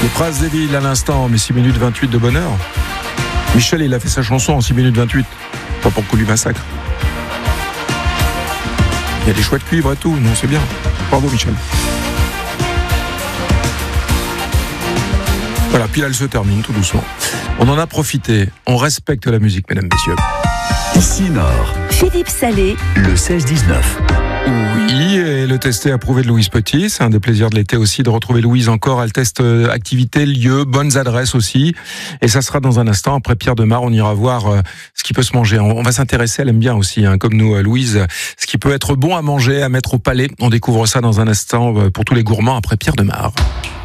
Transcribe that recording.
Le Prince des Villes à l'instant, mais 6 minutes 28 de bonheur. Michel, il a fait sa chanson en 6 minutes 28. Pas pour qu'on lui massacre. Il y a des chouettes cuivres et tout, non, c'est bien. Bravo Michel. Voilà, puis là elle se termine tout doucement. On en a profité, on respecte la musique, mesdames, messieurs. Ici Nord, Philippe Salé, le 16-19. Oui, et le testé approuvé de Louise Petit. C'est un des plaisirs de l'été aussi de retrouver Louise encore. Elle teste activités, lieux, bonnes adresses aussi. Et ça sera dans un instant. Après Pierre Demar, on ira voir ce qui peut se manger. On va s'intéresser, elle aime bien aussi, comme nous, Louise, ce qui peut être bon à manger, à mettre au palais. On découvre ça dans un instant pour tous les gourmands après Pierre Demar.